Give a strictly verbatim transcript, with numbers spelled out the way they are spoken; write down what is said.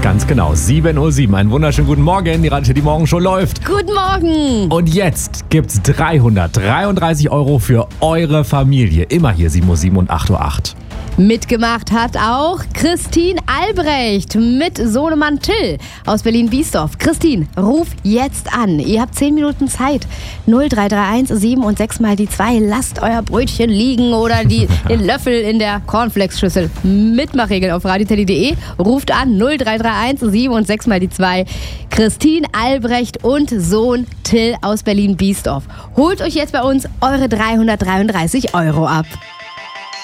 Ganz genau, sieben Uhr sieben. Einen wunderschönen guten Morgen. Die Radio City Morgenshow läuft. Guten Morgen. Und jetzt gibt's dreihundertdreiunddreißig Euro für eure Familie. Immer hier sieben Uhr sieben und acht Uhr acht. Mitgemacht hat auch Christine Albrecht mit Sohnemann Till aus Berlin-Biesdorf. Christine, ruf jetzt an. Ihr habt zehn Minuten Zeit. null drei drei eins sieben und sechs mal die zwei. Lasst euer Brötchen liegen oder die, den Löffel in der Cornflakes-Schüssel. Mitmachregeln auf radioteddy punkt de. Ruft an null drei drei eins sieben und sechs mal die zwei. Christine Albrecht und Sohn Till aus Berlin-Biesdorf. Holt euch jetzt bei uns eure dreihundertdreiunddreißig Euro ab.